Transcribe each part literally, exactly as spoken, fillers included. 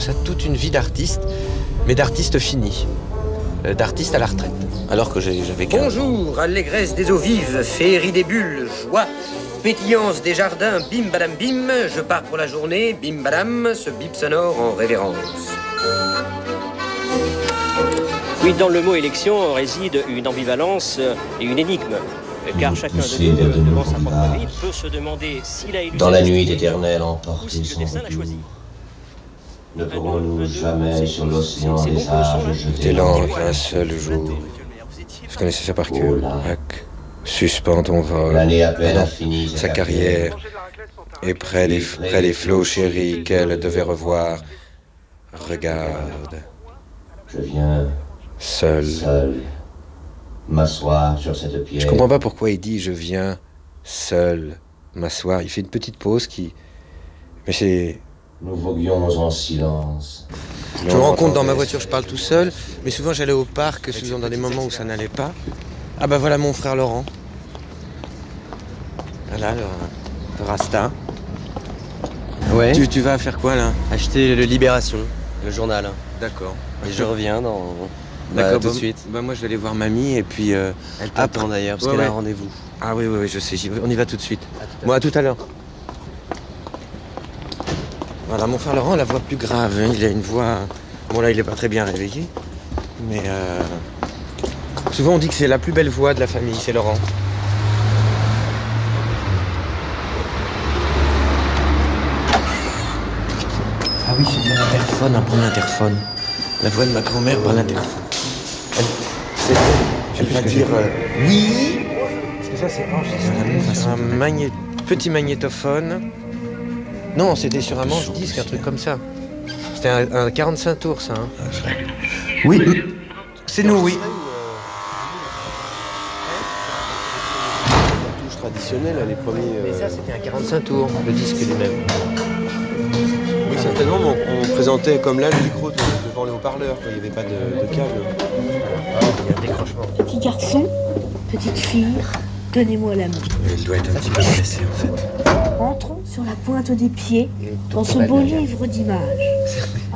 ça toute une vie d'artiste, mais d'artiste fini, euh, d'artiste à la retraite. Alors que j'avais quinze ans. Bonjour, allégresse des eaux vives, féerie des bulles, joie, pétillance des jardins, bim badam bim, je pars pour la journée, bim badam, ce bip sonore en révérence. Oui, dans le mot élection réside une ambivalence et une énigme. Car chacun de nous, de devant sa propre vie, peut se demander s'il a élu dans la cette nuit destinée éternelle ou emportée si le son destin l'a choisi. Ne pourrons-nous jamais sur l'océan c'est bon des que le son, âges hein. jeter T'es lent l'encre. qu'un seul jour. Je connaissais ça par Oh cœur. là. Hack. Suspends ton vol. L'année à peine Ah non, a fini sa carrière. Et près des, près des flots chéris qu'elle devait revoir. Regarde. Je viens Seul. seul m'asseoir sur cette pierre. Je comprends pas pourquoi il dit je viens seul m'asseoir. Il fait une petite pause qui. Mais c'est. Nous voguions en silence. Je me rends compte dans ma voiture, je parle tout seul, mais souvent j'allais au parc, souvent dans des moments où ça n'allait pas. Ah bah voilà mon frère Laurent. Voilà le, le Rasta. Ouais. Tu, tu vas faire quoi là? Acheter le Libération, le journal. D'accord. Et je reviens dans. Bah, D'accord, tout de bah, suite. Bah moi je vais aller voir mamie et puis. Euh, Elle t'attend après- d'ailleurs, parce Ouais, qu'elle a ouais. un rendez-vous. Ah oui, oui, oui, je sais, j'y vais. On y va tout de suite. À tout à Moi à tout à l'heure. Voilà, mon frère Laurent a la voix plus grave. Hein. Il a une voix. Bon là il est pas très bien réveillé. Mais euh... souvent on dit que c'est la plus belle voix de la famille, c'est Laurent. Ah oui, c'est bien l'interphone, on prend l'interphone. La voix de ma grand-mère par l'interphone. Elle... C'est... Je vais pas dire... euh, Oui. Parce que ça, c'est c'est sur un magné- petit magnétophone. Non, c'était sur un manche-disque, un truc comme ça. C'était un, un quarante-cinq tours, ça. Hein. Oui. C'est nous, oui. Touche traditionnelle, les premiers. Mais ça, c'était un quarante-cinq tours, le disque lui-même. Oui, certainement, mais on, on présentait comme là le micro de- devant le haut-parleur, quoi. Il n'y avait pas de, de câble. Il y a un décrochement. Petit garçon, petite fille, donnez-moi la main. Il doit être un petit peu blessé, en fait. Entrons sur la pointe des pieds Il est dans ce total beau derrière. livre d'images.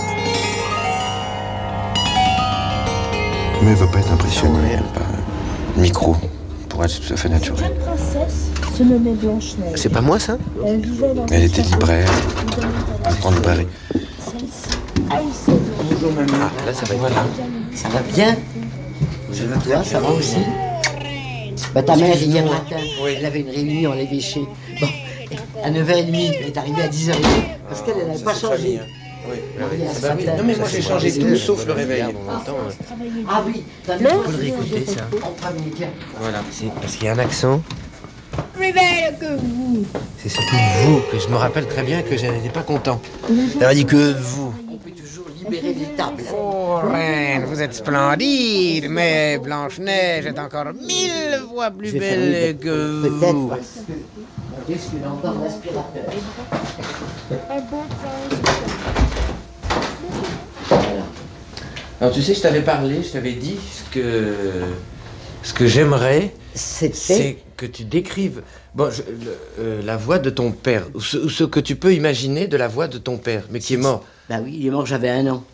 Mais elle veut pas être impressionnée, elle pas. Micro, pour être tout à fait Cette naturel. jeune princesse se nommait Blanche-Neige. C'est pas moi, ça? Elle vivait dans Elle un était château libraire, où donnait à la grande librairie. Celle-ci a eu ses dons. Bonjour, mamie. Ah, là, ça va être là. Ça va bien? Ça va toi, ça va aussi? Bah ta mère hier matin, elle avait une réunion à l'évêché. Bon, à neuf heures trente, elle est arrivée à dix heures trente parce qu'elle n'avait pas changé. Oui, oui, Ah bah oui. Non, mais moi, j'ai changé tout, sauf le réveil. Ah oui, t'as Le- on peut le réécouter ça. En premier, tiens. Voilà, c'est parce qu'il y a un accent. Plus belle que vous. C'est surtout vous que je me rappelle très bien que je n'étais pas content. Elle a dit que vous. On peut toujours libérer les tables. Oh, reine, vous êtes splendide, mais Blanche-Neige est encore mille fois plus Je vais fermer belle peut- que peut-être, vous. parce que- Qu'est-ce qu'il a encore l'aspirateur? Voilà. Alors tu sais, je t'avais parlé, je t'avais dit ce que ce que j'aimerais, C'était. c'est que tu décrives bon, je- le- euh, la voix de ton père, ou ce, ou ce que tu peux imaginer de la voix de ton père, mais qui est mort. Bah oui, il est mort, j'avais un an.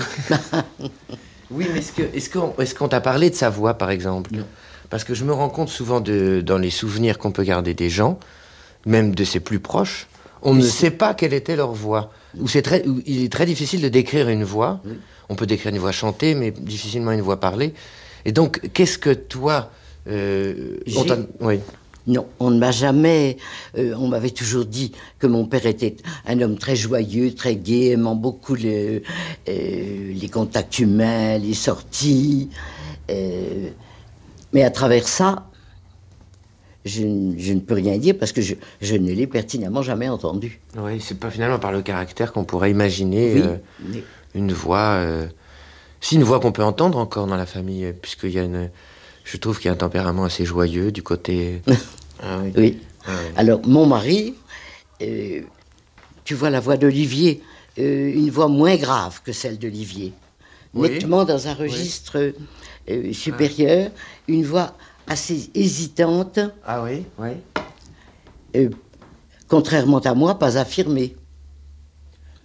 Oui, mais est-ce que est-ce qu'on est-ce qu'on t'a parlé de sa voix, par exemple? Non. Parce que je me rends compte souvent de dans les souvenirs qu'on peut garder des gens, même de ses plus proches, on ne sait pas quelle était leur voix. Ou c'est très, ou il est très difficile de décrire une voix. Oui. On peut décrire une voix chantée, mais difficilement une voix parlée. Et donc, qu'est-ce que toi, euh, on J'ai- t'a- oui. Non, on ne m'a jamais. euh, on m'avait toujours dit que mon père était un homme très joyeux, très gai, aimant beaucoup le- euh, les contacts humains, les sorties. euh, mais à travers ça, je, n- je ne peux rien dire parce que je, je ne l'ai pertinemment jamais entendu. Oui, c'est pas finalement par le caractère qu'on pourrait imaginer Oui, euh, mais- une voix. euh, Si, une voix qu'on peut entendre encore dans la famille, euh, puisqu'il y a une. Je trouve qu'il y a un tempérament assez joyeux du côté. Ah oui. oui. Ah oui. Alors, mon mari, euh, tu vois la voix d'Olivier, euh, une voix moins grave que celle d'Olivier. Oui. Nettement dans un registre euh, supérieur, une voix assez hésitante, Ah oui, oui. euh, contrairement à moi, pas affirmée.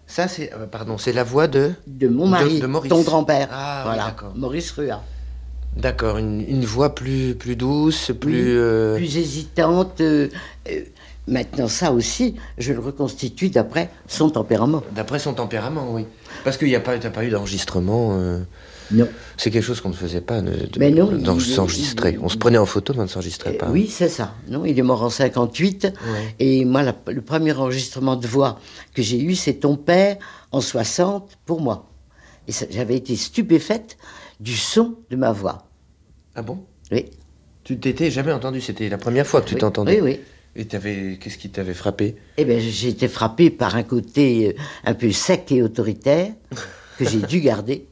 Ça, c'est, euh, pardon, c'est la voix de... De mon mari, de, de Maurice. ton grand-père. Ah, voilà, oui, d'accord. Maurice Rua. D'accord, une, une voix plus, plus douce, plus... Oui, euh, plus hésitante. euh, euh, maintenant, ça aussi, je le reconstitue d'après son tempérament. D'après son tempérament, oui. Parce qu'il n'y a pas, t'as pas eu d'enregistrement. Euh, non. C'est quelque chose qu'on ne faisait pas, de, de, Mais non, d'en- il- s'enregistrer. il- On se prenait en photo, mais on ne s'enregistrait Euh, pas. oui, c'est ça. Non, il est mort en cinquante-huit. Ouais. Et moi, la- le premier enregistrement de voix que j'ai eu, c'est ton père en soixante pour moi. Et ça- j'avais été stupéfaite du son de ma voix. Ah bon? Oui. Tu t'étais jamais entendu, c'était la première fois que tu Oui. t'entendais. Oui, oui. Et t'avais, qu'est-ce qui t'avait frappé? Eh bien, j'ai été frappée par un côté euh, un peu sec et autoritaire que j'ai dû garder.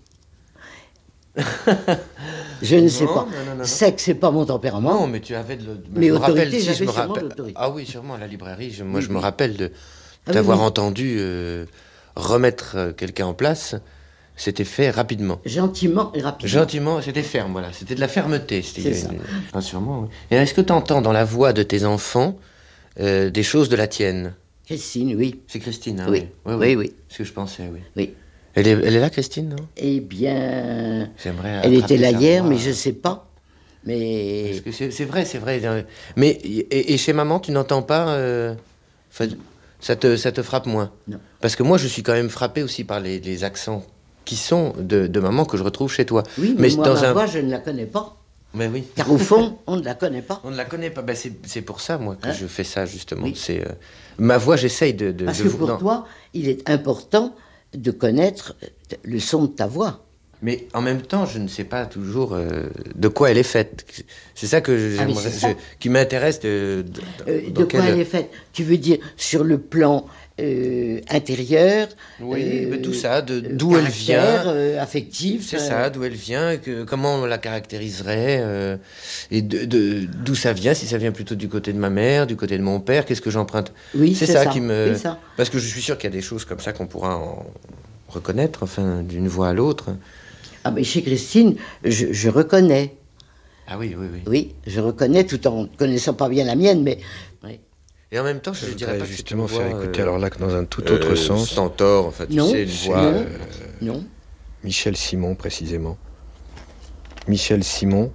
Je ne sais Non, pas. non, non, non, non. Sec, c'est pas mon tempérament. Non, mais tu avais de. le- Mais je me autorité, rappelle, si, j'avais je me sûrement rappelle. l'autorité. Ah oui, sûrement à la librairie. je- moi, Oui, je me oui. rappelle de Ah oui, t'avoir oui. entendu euh, remettre euh, quelqu'un en place. C'était fait rapidement. Gentiment et rapidement. Gentiment, c'était ferme, voilà. C'était de la fermeté. C'était, C'est ça. Ah, sûrement, oui. Et est-ce que tu entends dans la voix de tes enfants euh, des choses de la tienne? Christine, oui. C'est Christine, hein, Oui. oui. Oui, oui. Ce que je pensais, oui. Oui. Elle est, elle est là, Christine, non? Eh bien, J'aimerais elle attraper était là sa hier, voix. mais je ne sais pas. Mais Parce que c'est, c'est vrai, c'est vrai. Mais et, et chez maman, tu n'entends pas euh, enfin, ça te, ça te frappe moins? Non. Parce que moi, je suis quand même frappé aussi par les, les accents qui sont de, de maman que je retrouve chez toi. oui, mais, moi, dans ma un... voix, je ne la connais pas. Mais oui. Car au fond, on ne la connaît pas. On ne la connaît pas. Ben, c'est, c'est pour ça, moi, que Hein? je fais ça, justement. Oui. C'est, euh, ma voix, j'essaye de... de Parce de que vous- pour non. toi, il est important de connaître le son de ta voix. Mais en même temps, je ne sais pas toujours euh, de quoi elle est faite. C'est ça que Ah, mais j'aimerais, c'est ça. je- qui m'intéresse. De, de, Euh, dans de quoi quel- elle est faite? Tu veux dire sur le plan euh, intérieur? Oui, euh, mais tout ça, de, euh, d'où elle caractère, vient. euh, affectif. C'est euh, ça, d'où elle vient, que, comment on la caractériserait, euh, et de, de- d'où ça vient, si ça vient plutôt du côté de ma mère, du côté de mon père, qu'est-ce que j'emprunte. Oui, c'est, c'est ça, ça, qui me... c'est ça. Parce que je suis sûr qu'il y a des choses comme ça qu'on pourra en reconnaître, enfin, d'une voix à l'autre. Ah, mais chez Christine, je, je reconnais. Ah oui, oui, oui. Oui, je reconnais tout en ne connaissant pas bien la mienne, mais. Oui. Et en même temps, je, Je ne dirais voudrais pas justement que c'est une faire voix, écouter, euh, alors là, que dans un tout autre euh, sens, Centaure, enfin, tu Non, sais, une voix... non. euh, Non. Michel Simon, précisément. Michel Simon.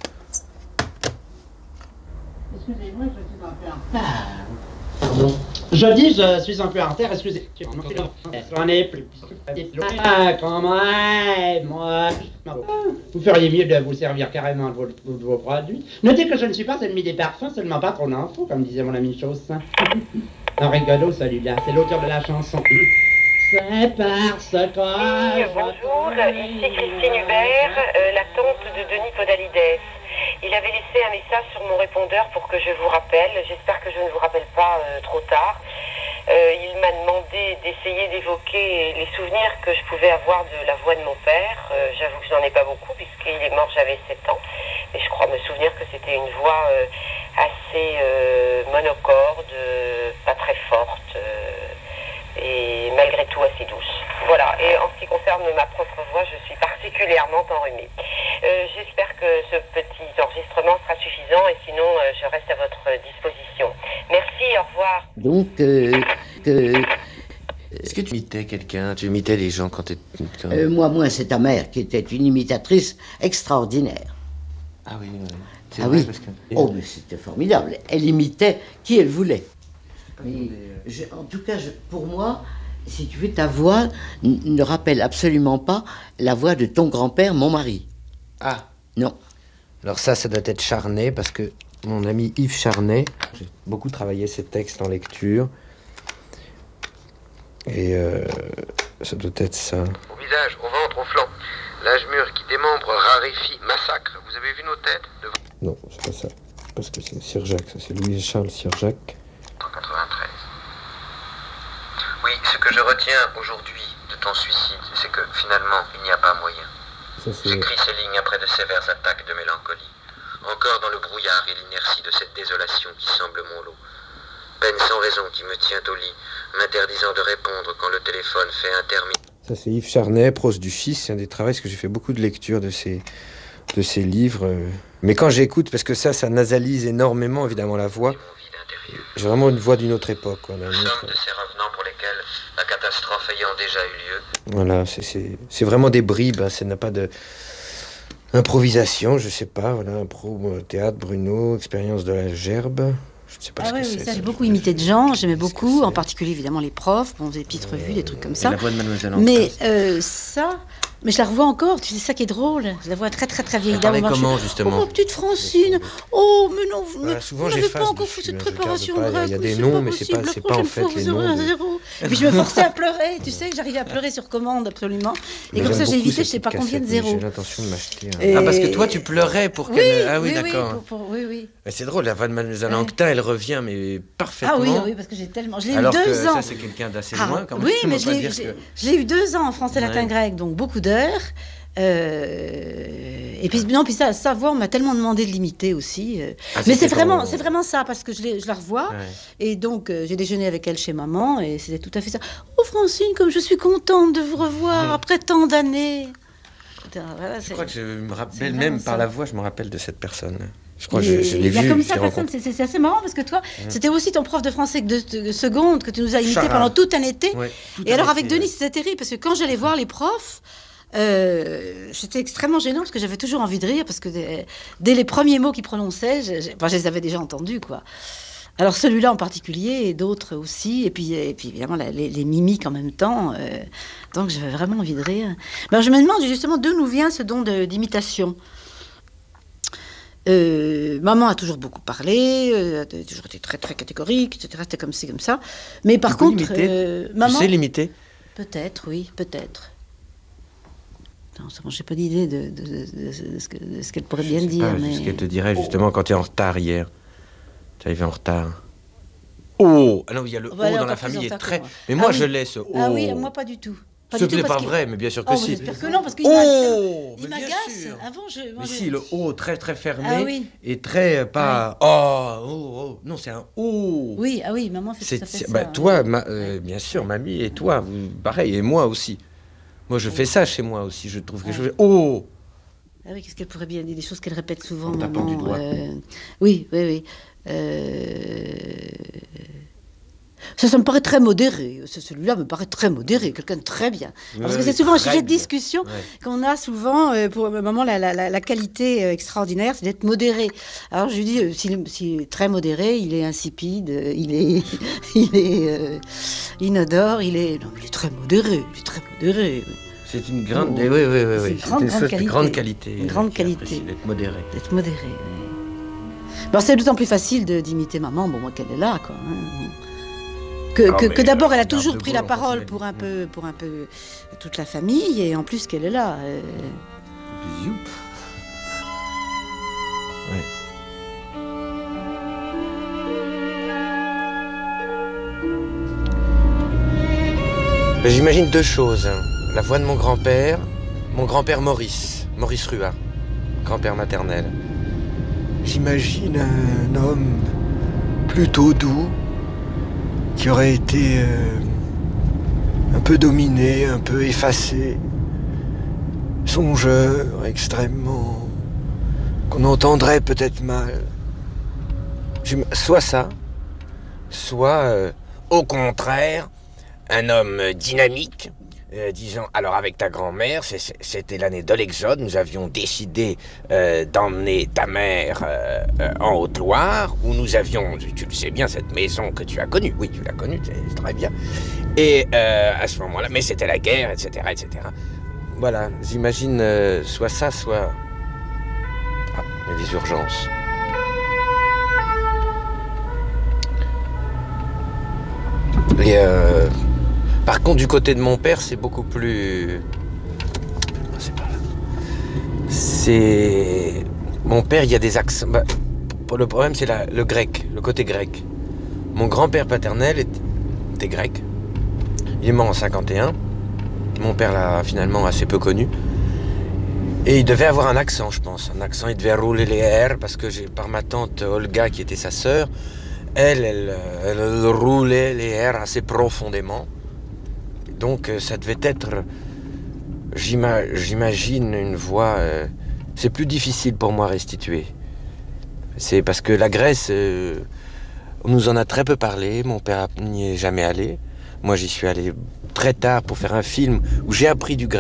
Excusez-moi, je suis un peu en retard. Pardon. Je dis, je suis un peu en retard, excusez. J'en ai plus. Ah, comment est, moi. Vous feriez mieux de vous servir carrément de vos, de vos produits. Notez que je ne suis pas ennemi des parfums, seulement pas trop d'infos, comme disait mon ami Chaussin. Un rigolo celui-là, c'est l'auteur de la chanson. C'est parce que. Oui, bonjour, ici Christine Hubert, euh, la tante de Denis Podalides. Il avait laissé un message sur mon répondeur pour que je vous rappelle. J'espère que je ne vous rappelle pas euh, trop tard. Euh, il m'a demandé d'essayer d'évoquer les souvenirs que je pouvais avoir de la voix de mon père. Euh, j'avoue que je n'en ai pas beaucoup puisqu'il est mort, j'avais sept ans. Mais je crois me souvenir que c'était une voix euh, assez euh, monocorde, euh, pas très forte. Euh, et malgré tout assez douce. Voilà, et en ce qui concerne ma propre voix, je suis particulièrement enrhumée. Euh, j'espère que ce petit enregistrement sera suffisant et sinon euh, je reste à votre disposition. Merci, au revoir. Donc, euh, que, Est-ce que tu imitais quelqu'un? Tu imitais les gens quand tu étais... euh, moi, moi, c'est ta mère qui était une imitatrice extraordinaire. Ah oui, oui. C'est Ah vrai, oui. parce que... Oh, mais c'était formidable. Elle imitait qui elle voulait. Mais je- en tout cas, je- pour moi, si tu veux, ta voix n- ne rappelle absolument pas la voix de ton grand-père, mon mari. Ah, Non. alors ça, ça doit être Charnay, parce que mon ami Yves Charnay, j'ai beaucoup travaillé ses textes en lecture, Et euh, ça doit être ça. Au visage, au ventre, au flanc. L'âge mûr qui démembre, raréfie, massacre. Vous avez vu nos têtes de Non, c'est pas ça. Parce que c'est Sir-Jacques, ça c'est Louis-Charles Sir-Jacques. quatre-vingt-treize. Oui, ce que je retiens aujourd'hui de ton suicide, c'est que finalement, il n'y a pas moyen. Ça c'est... J'écris ces lignes après de sévères attaques de mélancolie. Encore dans le brouillard et l'inertie de cette désolation qui semble mon lot. Peine sans raison qui me tient au lit, m'interdisant de répondre quand le téléphone fait intermittent. Ça c'est Yves Charnay, Prose du Fils, c'est un des travaux, parce que j'ai fait beaucoup de lectures de ces, de ces livres. euh. Mais quand j'écoute, parce que ça, ça nasalise énormément évidemment la voix, j'ai vraiment une voix d'une autre époque. Quoi, d'un Nous autre- sommes de ces revenants pour lesquels la catastrophe catastrophes ayant déjà eu lieu. Voilà, c'est, c'est, c'est vraiment des bribes, hein, ça n'a pas de... Improvisation, je sais pas, voilà, impro, théâtre, Bruno, expérience de la gerbe... Je ne sais pas ah ce oui, que oui, c'est. ça, j'ai beaucoup imité de gens, j'aimais beaucoup, en particulier évidemment les profs, bon, des petites revues, des trucs comme ça. La voix de Mademoiselle Mais euh, ça, mais je la revois encore, tu sais, ça qui est drôle, je la vois très très très vieille dame. Elle parlait comment, justement? Oh, petite Francine, oh, mais non, vous voilà, souvent, n'avez pas encore fait cette préparation grecque. Il y a des noms, mais c'est pas, c'est pas en fait les noms. De... Et puis je me forçais à pleurer, tu sais, que j'arrivais à pleurer sur commande, absolument. Et mais comme ça, j'ai évité, je sais pas combien de zéros. J'ai l'intention de m'acheter un... Et... Ah, parce que toi, tu pleurais pour oui, qu'elle... Ah oui, oui d'accord. Oui, pour, oui, oui. Mais c'est drôle, la voix de Mademoiselle Anctin, elle revient, mais parfaitement. Ah oui, oui, parce que j'ai tellement... Je l'ai eu Alors deux que ans. ça, c'est quelqu'un d'assez ah, loin, quand même. Oui, mais je l'ai, que... je l'ai eu deux ans en français, ouais. Latin, grec, donc beaucoup d'heures. Euh, et puis non, puis ça, sa voix, on m'a tellement demandé de l'imiter aussi. Euh. Ah, mais c'est vraiment, ton... c'est vraiment ça, parce que je, je la revois. Ouais. Et donc, euh, j'ai déjeuné avec elle chez maman, et c'était tout à fait ça. Oh Francine, comme je suis contente de vous revoir ouais. après tant d'années. Voilà, je crois que je me rappelle, même ça. Par la voix, je me rappelle de cette personne. Je crois que je, je, je l'ai vu. Il y a comme ça personne, c'est, c'est, c'est assez marrant parce que toi, mmh. c'était aussi ton prof de français de, de, de seconde que tu nous as imité Chara. Pendant tout un été. Ouais, tout et un alors été, avec Denis, ouais. C'était terrible parce que quand j'allais voir les profs, euh, c'était extrêmement gênant parce que j'avais toujours envie de rire parce que dès, dès les premiers mots qu'ils prononçaient, je, je, enfin, je les avais déjà entendus, quoi. Alors celui-là en particulier et d'autres aussi, et puis, et puis évidemment la, les, les mimiques en même temps. Euh, donc j'avais vraiment envie de rire. Alors je me demande justement d'où nous vient ce don de, d'imitation. Euh, maman a toujours beaucoup parlé, euh, a toujours été très très catégorique, et cetera. C'était comme ci, comme ça. Mais par tu contre, euh, maman. Tu sais l'imiter ? Peut-être, oui, peut-être. Non, c'est bon, j'ai pas d'idée de, de, de, de, de, ce, que, de ce qu'elle pourrait bien dire. Pas, mais... Ce qu'elle te dirait justement oh. Quand tu es en retard hier. Tu arrives en retard. Oh ah non, il y a le bah, oh dans la famille est très. Mais moi, ah, je oui. laisse oh. Ah oui, moi pas du tout. Pas Ce n'est pas qu'il... vrai, mais bien sûr que oh, si. J'espère que non, parce qu'il oh, il m'agace. Avant, je. Mais je... si, le oh très très fermé ah, oui. et très pas oui. oh, oh oh non, c'est un oh. Oui, ah oui, maman fait ça. Fait bah, ça toi, hein. ma, euh, bien sûr, mamie et toi, vous, pareil, et moi aussi. Moi, je oui. fais ça chez moi aussi. Je trouve que ouais. je fais oh. Ah oui, qu'est-ce qu'elle pourrait bien dire, des choses qu'elle répète souvent. En tapant du doigt. Euh... Oui, oui, oui. Euh... Ça, ça me paraît très modéré. Celui-là me paraît très modéré, quelqu'un de très bien. Parce que c'est souvent un sujet de discussion ouais. qu'on a souvent. Euh, pour le moment, la, la, la qualité euh, extraordinaire, c'est d'être modéré. Alors je lui dis, euh, s'il, s'il est très modéré, il est insipide, euh, il est, il est euh, inodore, il est. Non, mais il est très modéré, il est très modéré. C'est une grande, oh, oui, oui, oui, oui. C'est une grande, grande, qualité. grande qualité. Une grande qualité. D'être modéré. D'être modéré. Oui. Bon, c'est d'autant plus facile de, d'imiter maman, bon, moi qu'elle est là, quoi. Hein. Que, ah, que, que d'abord, elle a toujours pris la parole pour un peu, pour un peu toute la famille, et en plus qu'elle est là. Euh... Youp. Ouais. J'imagine deux choses. La voix de mon grand-père, mon grand-père Maurice, Maurice Ruat, grand-père maternel. J'imagine un homme plutôt doux, qui aurait été euh, un peu dominé, un peu effacé, songeur, extrêmement... qu'on entendrait peut-être mal. Soit ça, soit, euh, au contraire, un homme dynamique, euh, disant, alors avec ta grand-mère, c'est, c'était l'année de l'Exode, nous avions décidé euh, d'emmener ta mère euh, euh, en Haute-Loire, où nous avions, tu, tu le sais bien, cette maison que tu as connue, oui, tu l'as connue, c'est, c'est très bien, et euh, à ce moment-là, mais c'était la guerre, et cetera, et cetera. Voilà, j'imagine euh, soit ça, soit... Ah, il y a des urgences. Et euh... Par contre, du côté de mon père, c'est beaucoup plus... C'est pas là. C'est... Mon père, il y a des accents... Bah, le problème, c'est la, le grec, le côté grec. Mon grand-père paternel était, était grec. Il est mort en cinquante et un. Mon père l'a finalement assez peu connu. Et il devait avoir un accent, je pense. Un accent, il devait rouler les R, parce que j'ai, par ma tante Olga, qui était sa sœur, elle, elle, elle, elle roulait les R assez profondément. Donc ça devait être, j'ima, j'imagine, une voix... Euh, c'est plus difficile pour moi à restituer. C'est parce que la Grèce, euh, on nous en a très peu parlé, mon père n'y est jamais allé. Moi, j'y suis allé très tard pour faire un film où j'ai appris du grec.